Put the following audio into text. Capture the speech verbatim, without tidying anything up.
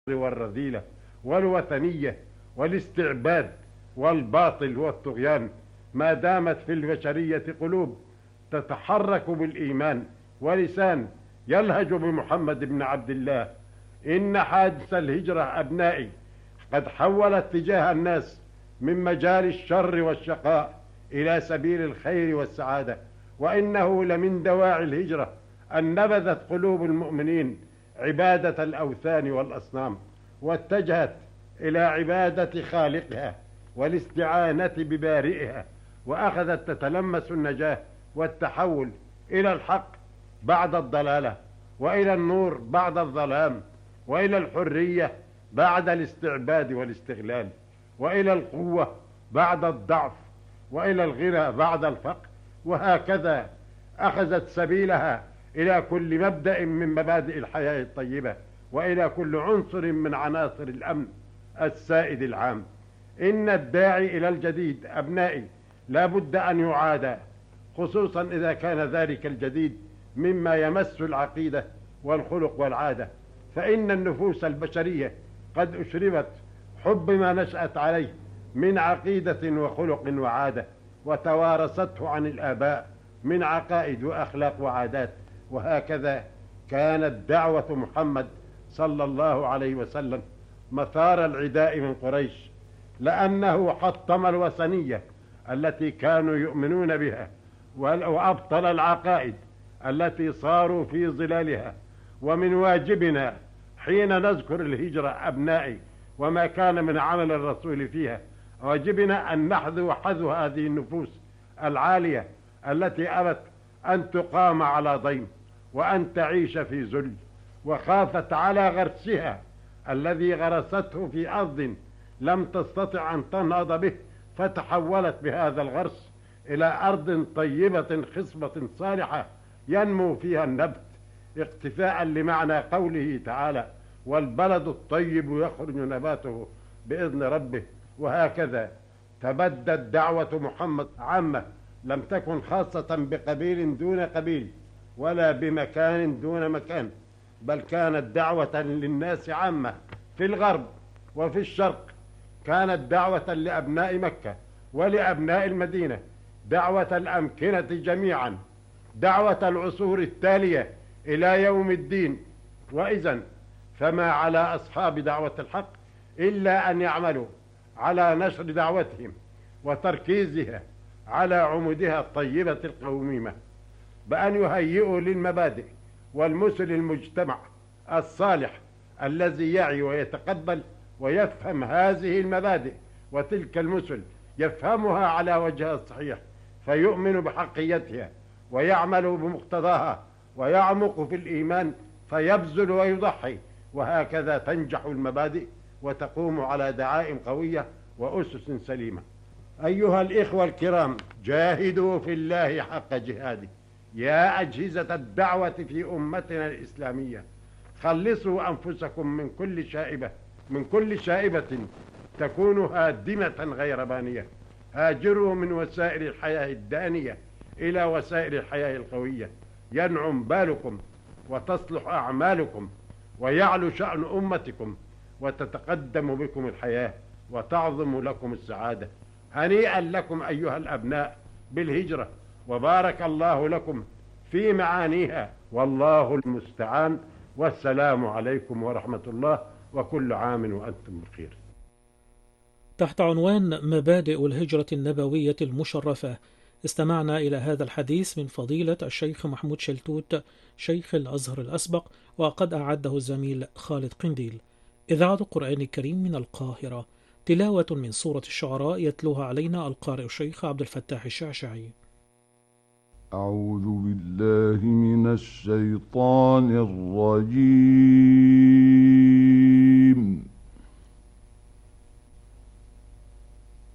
والرذيلة والوثنية والاستعباد والباطل والطغيان، ما دامت في البشرية قلوب تتحرك بالإيمان ولسان يلهج بمحمد بن عبد الله. إن حادث الهجرة أبنائي قد حول اتجاه الناس من مجال الشر والشقاء إلى سبيل الخير والسعادة، وإنه لمن دواعي الهجرة أن نبذت قلوب المؤمنين عبادة الأوثان والأصنام، واتجهت إلى عبادة خالقها والاستعانة ببارئها، وأخذت تتلمس النجاة والتحول إلى الحق بعد الضلالة، وإلى النور بعد الظلام، وإلى الحرية بعد الاستعباد والاستغلال، وإلى القوة بعد الضعف، وإلى الغنى بعد الفقر، وهكذا أخذت سبيلها إلى كل مبدأ من مبادئ الحياة الطيبة، وإلى كل عنصر من عناصر الأمن السائد العام. إن الداعي إلى الجديد أبنائي لا بد أن يعاد، خصوصا إذا كان ذلك الجديد مما يمس العقيدة والخلق والعادة، فإن النفوس البشرية قد أشربت حب ما نشأت عليه من عقيدة وخلق وعادة، وتوارثته عن الآباء من عقائد وأخلاق وعادات. وهكذا كانت دعوة محمد صلى الله عليه وسلم مثار العداء من قريش، لأنه حطم الوثنية التي كانوا يؤمنون بها، وأبطل العقائد التي صاروا في ظلالها. ومن واجبنا حين نذكر الهجرة أبنائي وما كان من عمل الرسول فيها، واجبنا أن نحذو حذو هذه النفوس العالية التي أبت أن تقام على ضيم وأن تعيش في ذل، وخافت على غرسها الذي غرسته في أرض لم تستطع أن تنهض به، فتحولت بهذا الغرس إلى أرض طيبة خصبة صالحة ينمو فيها النبت، اقتفاء لمعنى قوله تعالى: والبلد الطيب يخرج نباته بإذن ربه. وهكذا تبدت دعوة محمد عامة، لم تكن خاصة بقبيل دون قبيل ولا بمكان دون مكان، بل كانت دعوة للناس عامة في الغرب وفي الشرق. كانت دعوة لأبناء مكة ولأبناء المدينة، دعوة الأمكنة جميعا، دعوة العصور التالية إلى يوم الدين. وإذن فما على أصحاب دعوة الحق إلا أن يعملوا على نشر دعوتهم وتركيزها على عمودها الطيبة القويمة، بأن يهيئوا للمبادئ والمثل المجتمع الصالح الذي يعي ويتقبل ويفهم هذه المبادئ وتلك المثل، يفهمها على وجهها الصحيح، فيؤمن بحقيتها ويعمل بمقتضاها ويعمق في الإيمان فيبذل ويضحي. وهكذا تنجح المبادئ وتقوم على دعائم قوية وأسس سليمة. أيها الإخوة الكرام، جاهدوا في الله حق جهاده يا أجهزة الدعوة في أمتنا الإسلامية. خلصوا أنفسكم من كل شائبة من كل شائبة تكون هادمة غير بانية. هاجروا من وسائل الحياة الدانية إلى وسائل الحياة القوية، ينعم بالكم وتصلح أعمالكم ويعلو شأن أمتكم وتتقدم بكم الحياة وتعظم لكم السعادة. هنيئا لكم أيها الأبناء بالهجرة، وبارك الله لكم في معانيها، والله المستعان. والسلام عليكم ورحمة الله، وكل عام وأنتم بخير. تحت عنوان مبادئ الهجرة النبوية المشرفة، استمعنا إلى هذا الحديث من فضيلة الشيخ محمود شلتوت شيخ الأزهر الأسبق، وقد أعده الزميل خالد قنديل. إذاعة القرآن الكريم من القاهرة، تلاوة من سورة الشعراء يتلوها علينا القارئ الشيخ عبد الفتاح الشعشعي. أعوذ بالله من الشيطان الرجيم.